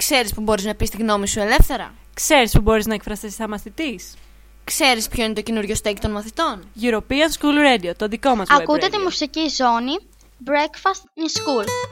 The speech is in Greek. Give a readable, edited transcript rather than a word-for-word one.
Ξέρεις που μπορείς να πεις τη γνώμη σου ελεύθερα? Ξέρεις που μπορείς να εκφραστείς σαν μαθητής? Ξέρεις ποιο είναι το καινούριο στέκι των μαθητών? European School Radio, το δικό μας web Ακούτε radio. τη μουσική ζώνη Breakfast in School.